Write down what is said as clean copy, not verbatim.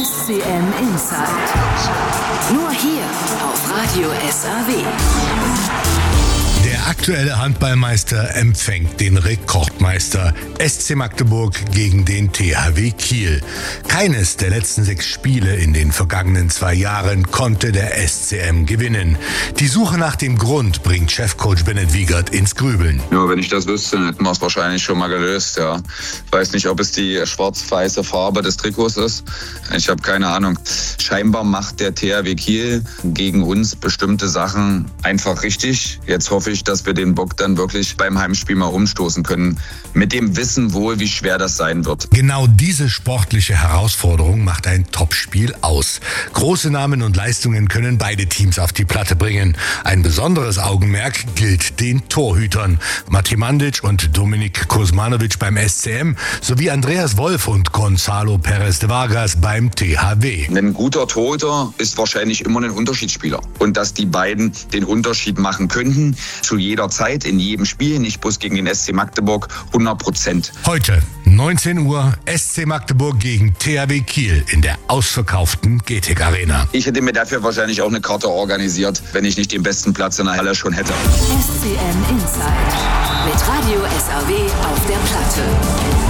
SCM Insight. Nur hier auf Radio SAW. Der aktuelle Handballmeister empfängt den Rekordmeister SC Magdeburg gegen den THW Kiel. Keines der letzten 6 Spiele in den vergangenen 2 Jahren konnte der SCM gewinnen. Die Suche nach dem Grund bringt Chefcoach Bennett Wiegert ins Grübeln. Ja, wenn ich das wüsste, hätten wir es wahrscheinlich schon mal gelöst. Ja. Ich weiß nicht, ob es die schwarz-weiße Farbe des Trikots ist. Ich habe keine Ahnung. Scheinbar macht der THW Kiel gegen uns bestimmte Sachen einfach richtig. Jetzt hoffe ich, dass wir den Bock dann wirklich beim Heimspiel mal umstoßen können. Mit dem Wissen wohl, wie schwer das sein wird. Genau diese sportliche Herausforderung macht ein Topspiel aus. Große Namen und Leistungen können beide Teams auf die Platte bringen. Ein besonderes Augenmerk gilt den Torhütern. Mati Mandic und Dominik Kuzmanovic beim SCM sowie Andreas Wolf und Gonzalo Perez de Vargas beim THW. Ein guter Torhüter ist wahrscheinlich immer ein Unterschiedsspieler. Und dass die beiden den Unterschied machen könnten, zu jeder Zeit, in jedem Spiel, nicht bloß gegen den SC Magdeburg, 100%. Heute, 19 Uhr, SC Magdeburg gegen THW Kiel in der ausverkauften GTEC Arena. Ich hätte mir dafür wahrscheinlich auch eine Karte organisiert, wenn ich nicht den besten Platz in der Halle schon hätte. SCM Insight mit Radio SAW auf der Platte.